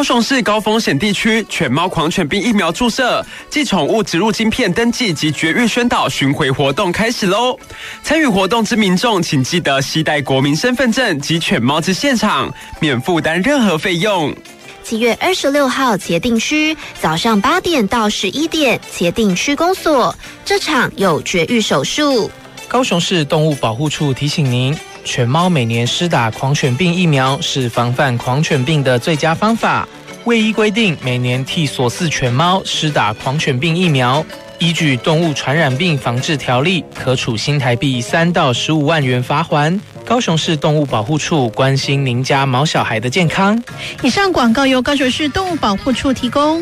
雄市高风险地区犬猫狂犬病疫苗注射暨宠物植入晶片登记及绝育宣导巡回活动开始喽！参与活动之民众，请记得携带国民身份证及犬猫至现场，免负担任何费用。 7月26号茄萣区早上8点到11点，茄萣区公所这场有绝育手术。 高雄市动物保护处提醒您，犬猫每年施打狂犬病疫苗是防范狂犬病的最佳方法。未依规定每年替所饲犬猫施打狂犬病疫苗，依据《动物传染病防治条例》，可处新台币3到15万元罚锾。高雄市动物保护处关心您家毛小孩的健康。 以上广告由高雄市动物保护处提供。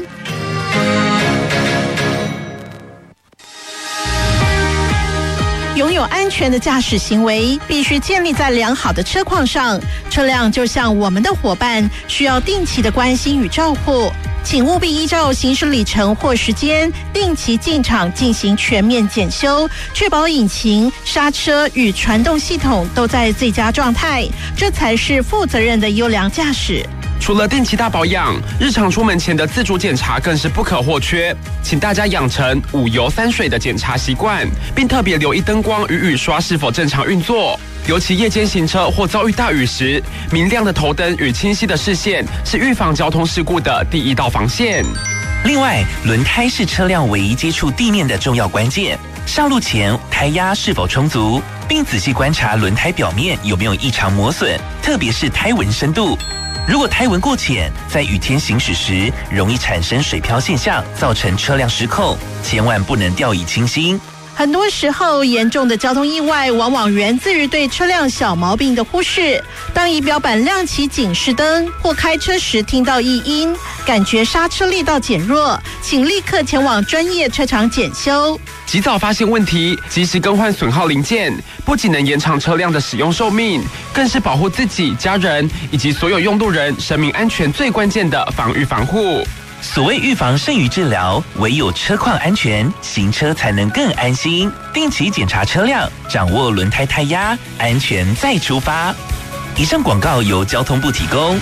拥有安全的驾驶行为必须建立在良好的车况上。车辆就像我们的伙伴，需要定期的关心与照护。请务必依照行驶里程或时间，定期进场进行全面检修，确保引擎、刹车与传动系统都在最佳状态，这才是负责任的优良驾驶。 除了定期大保养，日常出门前的自主检查更是不可或缺。请大家养成5油3水的检查习惯，并特别留意灯光与雨刷是否正常运作。尤其夜间行车或遭遇大雨时，明亮的头灯与清晰的视线是预防交通事故的第一道防线。 另外，轮胎是车辆唯一接触地面的重要关键。上路前，胎压是否充足，并仔细观察轮胎表面有没有异常磨损，特别是胎纹深度。如果胎纹过浅，在雨天行驶时容易产生水漂现象，造成车辆失控，千万不能掉以轻心。 很多时候，严重的交通意外往往源自于对车辆小毛病的忽视。当仪表板亮起警示灯，或开车时听到异音，感觉刹车力道减弱，请立刻前往专业车厂检修。 及早发现问题，及时更换损耗零件，不仅能延长车辆的使用寿命，更是保护自己、家人以及所有用路人生命安全最关键的防御防护。 所谓预防胜于治疗，唯有车况安全，行车才能更安心。定期检查车辆，掌握轮胎胎压，安全再出发。以上广告由交通部提供。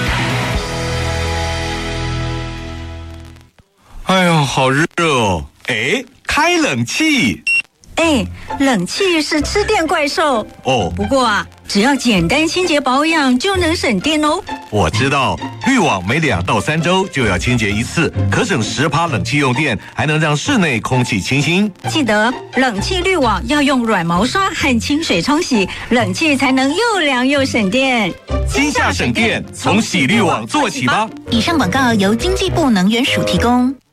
哎呀，好热哦！哎，开冷气。 哎，冷气是吃电怪兽哦。 不过啊，只要简单清洁保养就能省电哦。 我知道，滤网每2到3周就要清洁一次，可省10%冷气用电，还能让室内空气清新。 记得冷气滤网要用软毛刷和清水冲洗，冷气才能又凉又省电。 今夏省电，从洗滤网做起吧。 以上广告由经济部能源署提供。